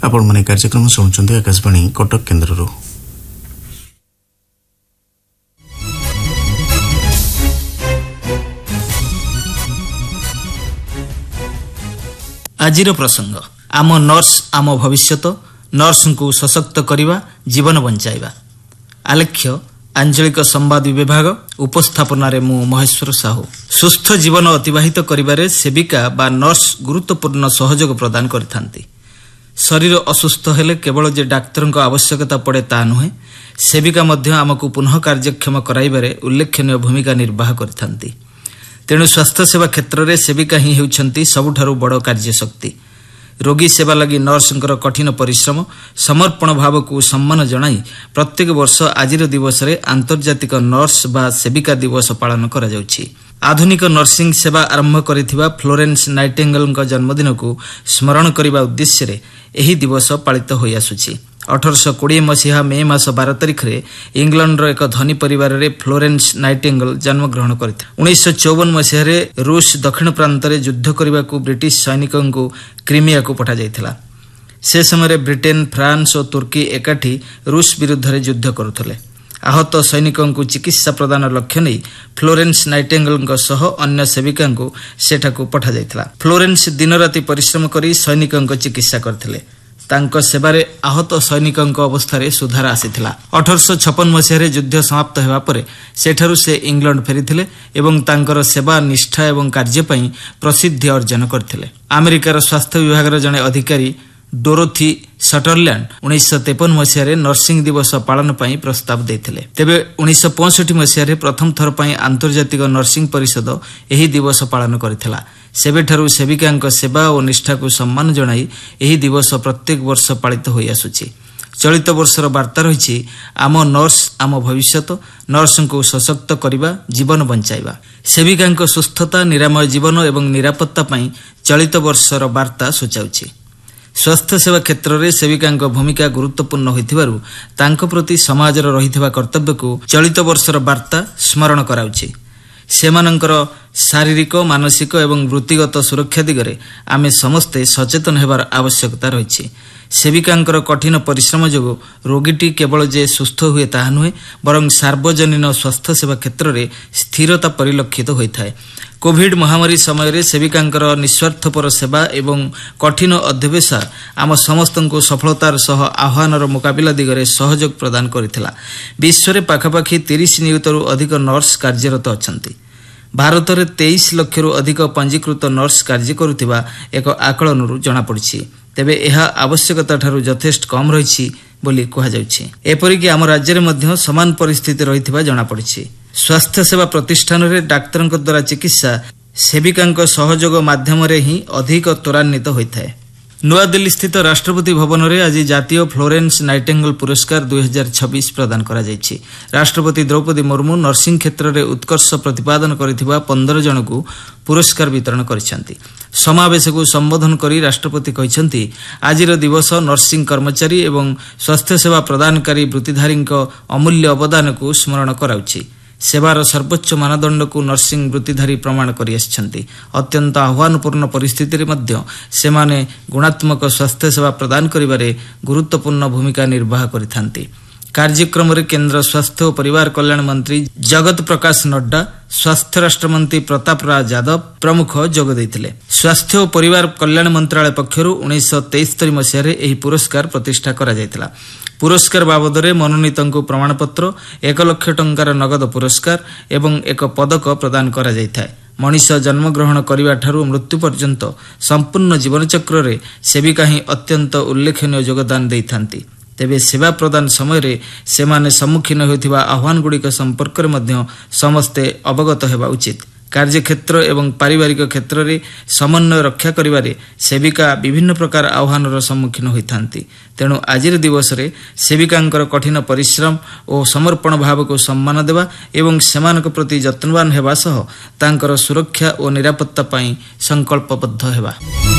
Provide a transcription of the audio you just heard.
आपण माने कार्यक्रम शुणुछन्ते आकाशवाणी कटक केन्द्रରୁ। आजिर प्रसंग आम नर्स आम भविष्यत नर्स को सशक्त करवा जीवन बंचाइबा। आलेख्य आंचलिक संवाद विभाग उपस्थापन मु महेश्वर साहू। सुस्थ जीवन अतिबाहित करिबारे सेविका बा नर्स गुरुत्वपूर्ण सहयोग प्रदान करिथांती। शरीर असुस्थ हेले केवल जे डाक्तर आवश्यकता पड़े ता नुहे, सेविका मध्य आमको पुनः कार्यक्षम कराइबारे उल्लेखनीय भूमिका निर्वाह करिथांती। तेणु स्वास्थ्य सेवा क्षेत्र में सेविका ही हेउछंती सबुठारु बड़ कार्यशक्ति। रोगी सेवा लगी नर्संकर कठिन परिश्रम समर्पण भाव को सम्मान जणाई प्रत्येक वर्ष आजिर दिवस रे आंतर्जातिक नर्स बा सेविका दिवस पालन करा जाउछि। आधुनिक नर्सिंग सेवा आरंभ करिथिबा फ्लोरेंस नाइटिंगेल जन्मदिन को स्मरण करने उद्देश्य रे एही दिवस पालित होई आसुछि। 1820 मसीहा मे मास 12 तारिख रे इंग्लैंड रो एक धनी परिवार रे फ्लोरेंस नाइटिंगेल जन्म ग्रहण करथिले। 1954 मसीहा रे रूस दक्षिण प्रांत रे युद्ध करबा को ब्रिटिश सैनिकों को क्रीमिया को पठा जायथिला। से समय ब्रिटेन, फ्रांस और तुर्की एकाठी रूस विरुद्ध रे युद्ध करुथले। आहत सैनिकों को चिकित्सा प्रदान लक्ष्य नहीं फ्लोरेंस नाइटिंगेल सह अन्य सेविका को सेठाकू पठा जायथिला। फ्लोरेंस दिन राति परिश्रम करी सैनिकों को चिकित्सा करथिले। तांको सेबारे आहत सैनिकों अवस्था सुधार आसीथिला। 1856 मसीह युद्ध समाप्त हेबा परे सेठारु से इंग्लैंड फेरिथिले एवं तांकर सेवा निष्ठा एवं कार्य पई प्रसिद्धि अर्जन करथिले। अमेरिकार स्वास्थ्य विभाग जने अधिकारी डोरोथी सटरलैंड 1953 मसीह नर्सिंग दिवस पालन पई प्रस्ताव देथिले। तेबे 1965 मसीह प्रथम थर पई आंतर्जातिक नर्सिंग परिषद एही दिवस पालन करथिला। सेबेठारु सेविका सेवा और निष्ठा को सम्मान जणाई एही दिवस प्रत्येक वर्ष पालित होई आसुछि। चलित वर्षर वार्ता रही आम नर्स आम भविष्यत नर्स को सशक्त करवा जीवन बंचाइबा। सेविका सुस्थता निरामय जीवन एवं निरापत्ता पई चलित वर्षर वार्ता सूचाउछि। स्वास्थ्य सेवा क्षेत्र में सेविका भूमिका गुरुत्वपूर्ण होइथिबारु तांको प्रति समाजर रहिथिबा कर्तव्य को चलित वर्षर वार्ता स्मरण कराउछि। सेमानंकर शारीरिक मानसिक एवं वृत्तिगत सुरक्षा दिगरे आमे समस्ते सचेतन हेबार आवश्यकता रही। सेविकांकर कठिन परिश्रम जोगु रोगीटी केवल जे सुस्थ हुए ताहा नुहे बरं सार्वजनीन स्वास्थ्य सेवा क्षेत्र में स्थिरता परिलक्षित होइथाय। कोविड महामारी समय सेविकांकर निस्वार्थपर सेवा एवं कठिन अध्यवसाय आम समस्त को सफलतार सह आह्वानर मुकाबिला दिगरे सहयोग प्रदान करिथिला। विश्व में पाखापाखि 30 नियुतरु अधिक नर्स कार्यरत अछंती। भारत में 23 लाख अधिक पंजीकृत नर्स कार्य करुथिबा एक आकलनरू जଣା पड़िछि। तेबे एहा आवश्यकता ठारू यथेष्ट कम रहिछि बोली कहा जाउछि। एपरिकि आम राज्य में मध्य समान परिस्थिति रहिथिबा जଣା पड़िछि। स्वास्थ्य सेवा प्रतिष्ठान रे डाक्तरंक द्वारा चिकित्सा सेविकांक सहयोग माध्यम रे ही अधिक त्वरान्वित होइथाय। नूआ दिल्ली स्थित राष्ट्रपति भवन में आज जातीय फ्लोरेंस नाइटिंगेल पुरस्कार 2026 प्रदान करा जायछि। राष्ट्रपति द्रौपदी मुर्मू नर्सिंग क्षेत्र में उत्कर्ष प्रतिपादन करिथिबा 15 जन को पुरस्कार वितरण करिसेंती। समावेश को संबोधन करी राष्ट्रपति कहिसेंती आजिर दिवस नर्सिंग कर्मचारी एवं स्वास्थ्य सेवा प्रदानकारी वृत्तिधारी अमूल्य अवदान को स्मरण कराउछि। सेवार सर्वोच्च मानदंड को नर्सिंग वृत्तिधारी प्रमाण करि आछंती। अत्यंत आह्वानपूर्ण परिस्थिति रे मध्य सेमाने गुणात्मक स्वास्थ्य सेवा प्रदान करिबारे गुरुत्वपूर्ण भूमिका निर्वाह करिथांती। कार्यक्रम रे केंद्र स्वास्थ्य और परिवार कल्याण मंत्री जगत प्रकाश नड्डा, स्वास्थ्य राष्ट्र मंत्री प्रताप राज यादव प्रमुख जोग देथिले। स्वास्थ्य और परिवार कल्याण मंत्रालय पक्षरु 1973 मसीह एही पुरस्कार प्रतिष्ठा करा जायतिला। पुरस्कार बाबद मनोनीत प्रमाणपत्र 1 लाख टंकार नगद पुरस्कार एवं एक पदक प्रदान करा जायथाय। मनीष जन्मग्रहण करने ठारू मृत्यु पर्यंत संपूर्ण जीवनचक्र रे सेविका ही अत्यंत उल्लेखनीय योगदान देइथांती। तेबे सेवा प्रदान समय रे सेमाने सम्मुखीन होइथिबा आह्वान गुड़िक संपर्क में मध्य समस्ते अवगत हेबा उचित। कार्यक्षेत्र एवं पारिवारिक क्षेत्र में समन्वय रक्षा करिबारे सेविका विभिन्न प्रकार आह्वानर सम्मुखीन होइथांती। तेणु आजिर दिवस रे सेविकांकर कठिन परिश्रम और समर्पण भाव को सम्मान देवा एवं सेमानक प्रति यत्नवान हेबा सह तांकर सुरक्षा और निरापत्ता पई संकल्पबद्ध हेबा।